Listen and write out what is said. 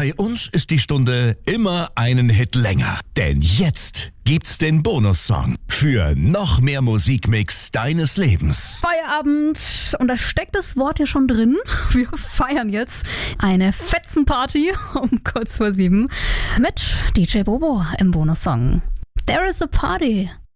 Bei uns ist die Stunde immer einen Hit länger. Denn jetzt gibt's den Bonussong für noch mehr Musikmix deines Lebens. Feierabend. Und da steckt das Wort ja schon drin. Wir feiern jetzt eine Fetzenparty um kurz vor 7 mit DJ Bobo im Bonussong. There is a party